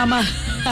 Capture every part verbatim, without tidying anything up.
mamá.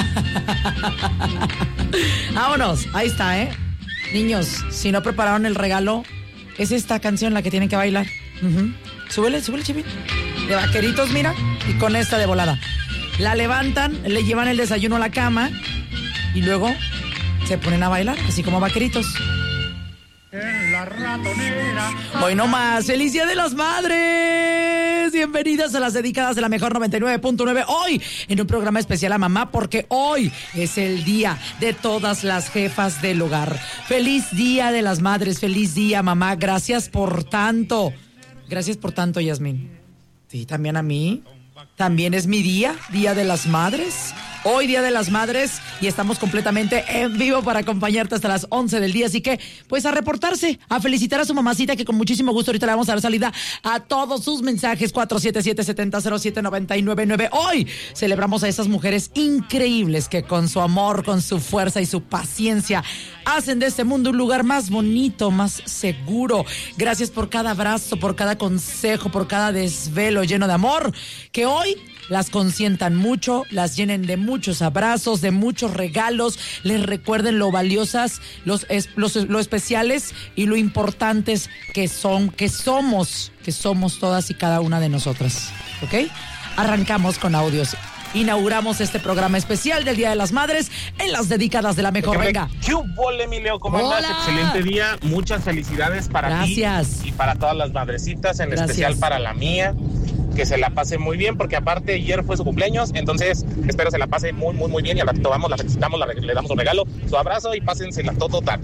Vámonos, ahí está, ¿eh? Niños, si no prepararon el regalo, es esta canción la que tienen que bailar. Uh-huh. Súbele, súbele, Chivín. De vaqueritos, mira, y con esta de volada. La levantan, le llevan el desayuno a la cama y luego se ponen a bailar, así como vaqueritos. En la ratonera. Hoy no más, ¡feliz Día de las Madres! Bienvenidas a las dedicadas de la mejor noventa y nueve punto nueve. Hoy en un programa especial a mamá, porque hoy es el día de todas las jefas del hogar. ¡Feliz Día de las Madres! ¡Feliz día, mamá! Gracias por tanto. Gracias por tanto, Yasmín. Sí, también a mí. También es mi día, Día de las Madres. Hoy Día de las Madres y estamos completamente en vivo para acompañarte hasta las once del día. Así que, pues a reportarse, a felicitar a su mamacita, que con muchísimo gusto ahorita le vamos a dar salida a todos sus mensajes. Cuatro siete siete, siete cero cero siete, nueve nueve nueve. Hoy celebramos a esas mujeres increíbles que con su amor, con su fuerza y su paciencia hacen de este mundo un lugar más bonito, más seguro. Gracias por cada abrazo, por cada consejo, por cada desvelo lleno de amor. Que hoy las consientan mucho, las llenen de muchos abrazos, de muchos regalos, les recuerden lo valiosas, los, los, lo especiales y lo importantes que son, que somos, que somos todas y cada una de nosotras. ¿Ok? Arrancamos con audios. Inauguramos este programa especial del Día de las Madres en las dedicadas de la mejor. Venga. ¿Qué hubo, mi Leo? ¿Cómo Hola. andas? Excelente día. Muchas felicidades para Gracias. ti y para todas las madrecitas, en Gracias. especial para la mía. Que se la pase muy bien, porque aparte ayer fue su cumpleaños, entonces espero se la pase muy, muy, muy bien. Y al ratito vamos, la felicitamos, la, le damos un regalo, su abrazo y pásensela todo tarde.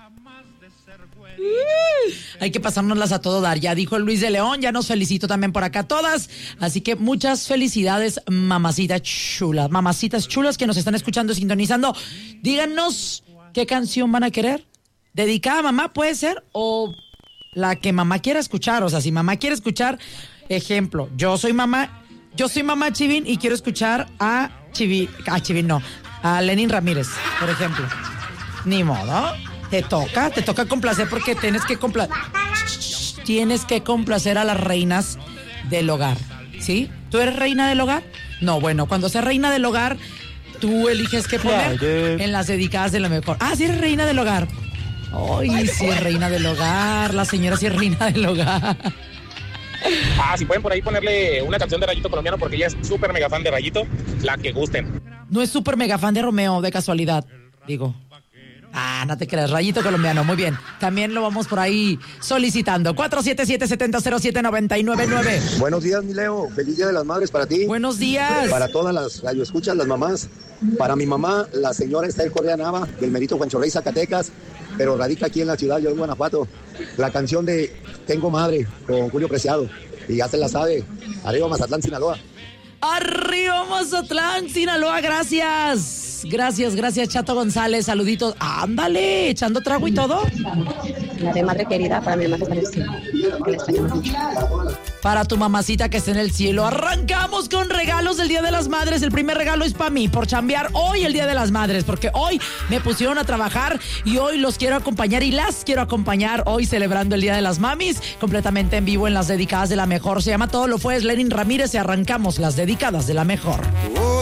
Uh, hay que pasárnoslas a todo dar. Ya dijo Luis de León, ya nos felicito también por acá todas. Así que muchas felicidades, mamacitas chulas, mamacitas chulas que nos están escuchando, sintonizando. Díganos qué canción van a querer. ¿Dedicada a mamá puede ser? O la que mamá quiera escuchar. O sea, si mamá quiere escuchar, ejemplo, yo soy mamá, yo soy mamá Chivín y quiero escuchar a Chivín, a Chivín no, a Lenin Ramírez, por ejemplo. Ni modo. Te toca, te toca complacer porque tienes que complacer. Tienes que complacer a las reinas del hogar, ¿sí? ¿Tú eres reina del hogar? No, bueno, cuando seas reina del hogar, tú eliges qué poner en las dedicadas de la mejor. Ah, sí eres reina del hogar. Ay, sí es reina del hogar, la señora sí es reina del hogar. Ah, si pueden por ahí ponerle una canción de Rayito Colombiano, porque ella es súper mega fan de Rayito, la que gusten. No es súper mega fan de Romeo, de casualidad, digo. Ah, no te creas, Rayito Colombiano, muy bien. También lo vamos por ahí solicitando. cuatro siete siete, siete cero siete, nueve nueve nueve. Buenos días, mi Leo. Feliz Día de las Madres para ti. Buenos días. Para todas las radioescuchas, las mamás. Para mi mamá, la señora Esther Correa Nava, del Merito Juancho Rey, Zacatecas, pero radica aquí en la ciudad, yo en Guanajuato. La canción de Tengo Madre, con Julio Preciado. Y ya se la sabe. Arriba Mazatlán, Sinaloa. Arriba Mazatlán, Sinaloa, gracias. Gracias, gracias, Chato González, saluditos. Ándale, echando trago y todo. La de madre querida para mi mamá que está en el cielo, que la extrañamos mucho. Para tu mamacita que está en el cielo. Arrancamos con regalos del Día de las Madres. El primer regalo es para mí, por chambear hoy el Día de las Madres, porque hoy me pusieron a trabajar y hoy los quiero acompañar y las quiero acompañar hoy celebrando el Día de las Mamis, completamente en vivo en las dedicadas de la mejor. Se llama Todo lo fue, es Lenin Ramírez y arrancamos las dedicadas de la mejor. Oh,